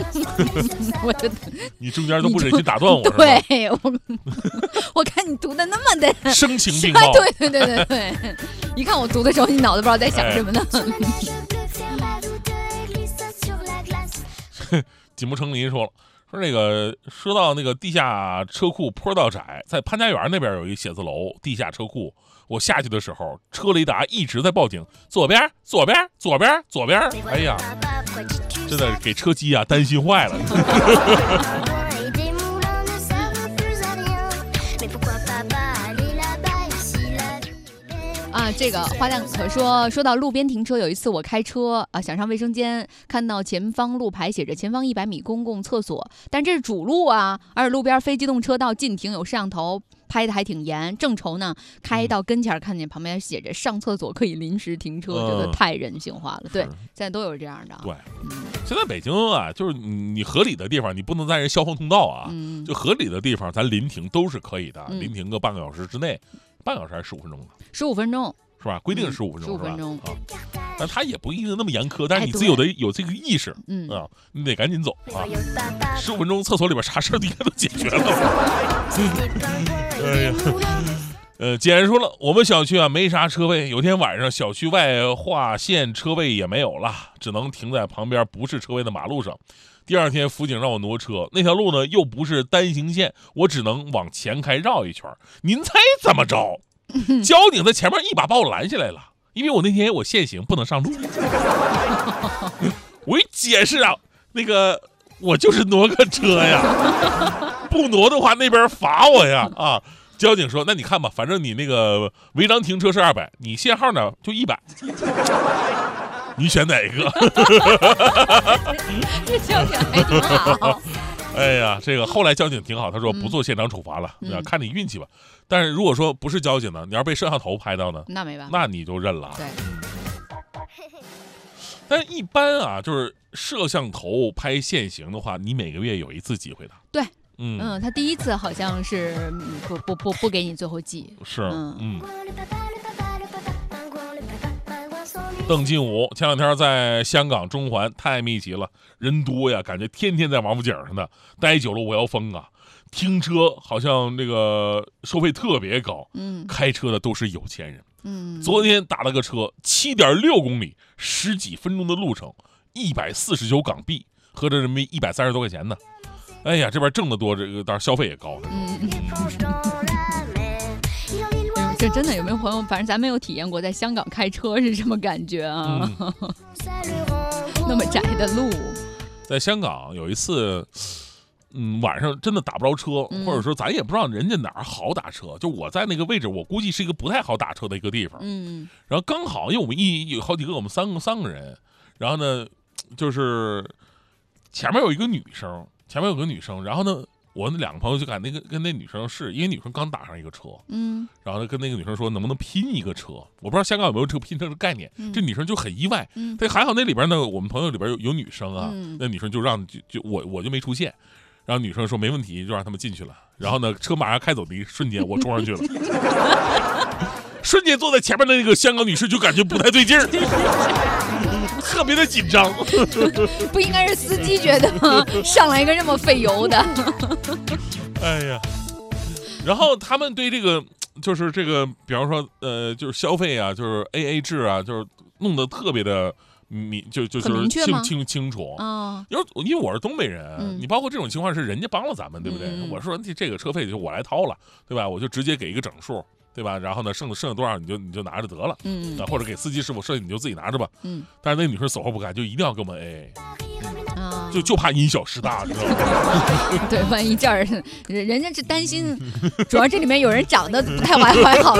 我的， 你中间都不忍心打断我， 对，我看你读的那么的声情并茂， 对，一看我读的时候，你脑子不知道在想什么呢。 锦木成林说了。说这个说到那个地下车库坡道窄，在潘家园那边有一写字楼地下车库，我下去的时候车雷达一直在报警，左边，哎呀，真的给车机啊担心坏了。 这个花亮可说到路边停车，有一次我开车想上卫生间，看到前方路牌写着前方100米公共厕所，但这是主路啊，而且路边非机动车道禁停，有摄像头拍的还挺严。正愁呢，开到跟前看见旁边写着上厕所可以临时停车，真的太人性化了。对，现在都有这样的。 对，现在北京啊，就是你合理的地方，你不能在人消防通道啊，就合理的地方咱临停都是可以的，临停个半个小时之内。半小时还是15分钟呢 ？15分钟是吧？规定是15分钟，15 分钟啊。但他也不一定那么严苛，但是你自己有这个意识，你得赶紧走啊。15分钟厕所里边啥事儿应该都解决了。哎呀，既然说了，我们小区啊没啥车位，有天晚上小区外划线车位也没有了，只能停在旁边不是车位的马路上。第二天辅警让我挪车，那条路呢又不是单行线，我只能往前开绕一圈。您猜怎么着？交警在前面一把把我拦下来了，因为我那天我限行不能上路。我一解释啊，那个我就是挪个车呀，不挪的话那边罚我呀啊。交警说：“那你看吧，反正你那个违章停车是200，你限号呢就100。”你选哪一个？ 这交警还挺好。 哎呀，这个后来交警挺好，他说不做现场处罚了，看你运气吧。但是如果说不是交警呢，你要被摄像头拍到呢， 那没办法， 那你就认了。 对。 但一般啊，就是摄像头拍现行的话，你每个月有一次机会的。 对。他第一次好像是不给你最后记。 是。邓劲武前2天在香港中环太密集了，人多呀，感觉天天在王府井上的，待久了我要疯啊！停车好像那个收费特别高，开车的都是有钱人。昨天打了个车，7.6公里，10几分钟的路程，149港币，合着人民币130多块钱呢。哎呀，这边挣得多，这个当然消费也高。 这真的有没有朋友？反正咱没有体验过在香港开车是什么感觉啊？那么窄的路， 在香港有一次，晚上真的打不着车，或者说咱也不知道人家哪儿好打车。就我在那个位置，我估计是一个不太好打车的一个地方。然后刚好因为我们有好几个，我们三个人，然后呢，就是前面有个女生，然后呢。我那2个朋友就跟那女生试，因为女生刚打上一个车，然后呢跟那个女生说能不能拼一个车，我不知道香港有没有这个拼车的概念，这女生就很意外，但还好那里边呢，我们朋友里边有女生啊，那女生就让我就没出现，然后女生说没问题，就让他们进去了，然后呢车马上开走的一瞬间，我冲上去了，瞬间坐在前面的那个香港女士就感觉不太对劲儿。特别的紧张， 不应该是司机觉得吗？上来一个这么费油的， 哎呀，然后他们对这个就是这个，比方说就是消费啊，就是 AA 制啊，就是弄得特别的就是清楚啊。因为我是东北人，你包括这种情况是人家帮了咱们，对不对？我说这个车费就我来掏了，对吧？我就直接给一个整数。对吧？然后呢，剩下多少你就拿着得了，或者给司机师傅，剩下你就自己拿着吧，但是那女生死活不干，就一定要给我们 AA，就怕因小失大，你知道吗？ 对，万一这儿人家是担心，主要这里面有人长得不太怀好。